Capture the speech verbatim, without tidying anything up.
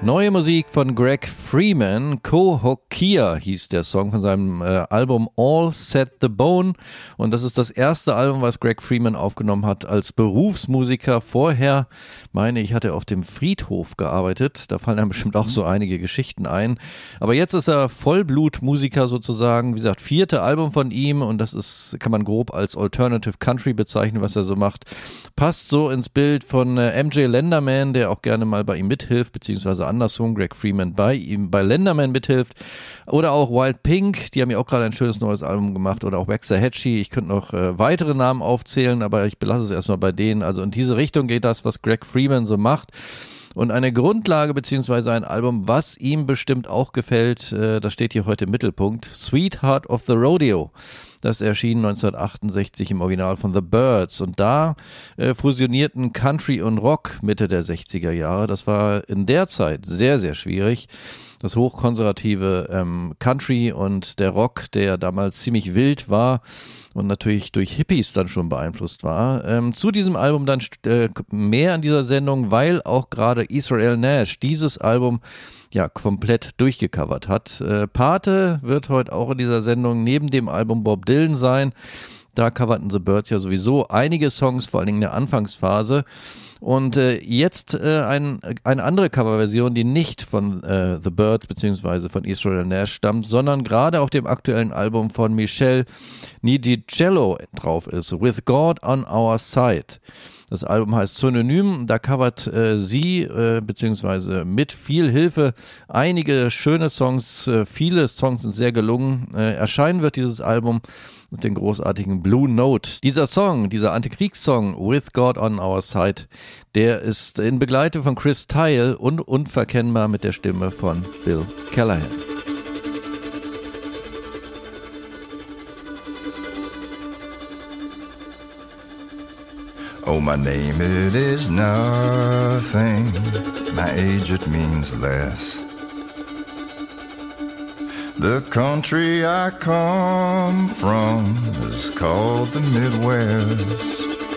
Neue Musik von Greg Freeman, Cahokia hieß der Song von seinem äh, Album All Set the Bone, und das ist das erste Album, was Greg Freeman aufgenommen hat als Berufsmusiker. Vorher, meine ich, hat er auf dem Friedhof gearbeitet, da fallen einem bestimmt auch so einige Geschichten ein, aber jetzt ist er Vollblutmusiker sozusagen, wie gesagt, vierte Album von ihm, und das ist, kann man grob als Alternative Country bezeichnen, was er so macht. Passt so ins Bild von äh, M J Lenderman, der auch gerne mal bei ihm mithilft, beziehungsweise andersrum, Greg Freeman bei ihm, bei Lenderman mithilft. Oder auch Wild Pink, die haben ja auch gerade ein schönes neues Album gemacht. Oder auch Waxahachie. Ich könnte noch äh, weitere Namen aufzählen, aber ich belasse es erstmal bei denen. Also in diese Richtung geht das, was Greg Freeman so macht. Und eine Grundlage beziehungsweise ein Album, was ihm bestimmt auch gefällt, äh, das steht hier heute im Mittelpunkt. Sweetheart of the Rodeo. Das erschien neunzehnhundertachtundsechzig im Original von The Byrds, und da äh, fusionierten Country und Rock Mitte der sechziger Jahre. Das war in der Zeit sehr, sehr schwierig. Das hochkonservative ähm, Country und der Rock, der damals ziemlich wild war und natürlich durch Hippies dann schon beeinflusst war. Ähm, zu diesem Album dann äh, mehr in dieser Sendung, weil auch gerade Israel Nash dieses Album ja komplett durchgecovert hat. Äh, Pate wird heute auch in dieser Sendung neben dem Album Bob Dylan sein. Da coverten The Byrds ja sowieso einige Songs, vor allen Dingen in der Anfangsphase. Und äh, jetzt äh, ein, eine andere Coverversion, die nicht von äh, The Byrds bzw. von Israel Nash stammt, sondern gerade auf dem aktuellen Album von Michelle Nidicello drauf ist, With God on Our Side. Das Album heißt Synonym, da covert äh, sie äh, beziehungsweise mit viel Hilfe einige schöne Songs, äh, viele Songs sind sehr gelungen. Äh, erscheinen wird dieses Album mit dem großartigen Blue Note. Dieser Song, dieser Antikriegssong With God on Our Side, der ist in Begleitung von Chris Tile und unverkennbar mit der Stimme von Bill Callahan. Oh, my name, it is nothing. My age, it means less. The country I come from is called the Midwest.